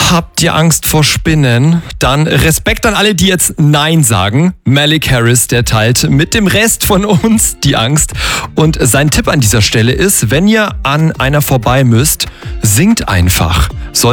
Habt ihr Angst vor Spinnen? Dann Respekt an alle, die jetzt Nein sagen. Malik Harris, der teilt mit dem Rest von uns die Angst. Und sein Tipp an dieser Stelle ist, wenn ihr an einer vorbei müsst, singt einfach.